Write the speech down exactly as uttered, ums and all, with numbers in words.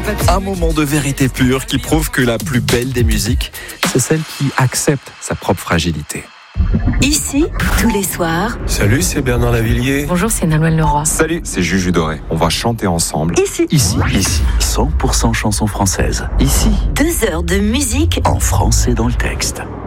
Un moment de vérité pure qui prouve que la plus belle des musiques, c'est celle qui accepte sa propre fragilité. Ici, tous les soirs. Salut, c'est Bernard Lavillier. Bonjour, c'est Nolwenn Leroy. Salut, c'est Juju Doré. On va chanter ensemble. Ici. Ici. Ici. cent pour cent chansons françaises. Ici. Deux heures de musique en français dans le texte.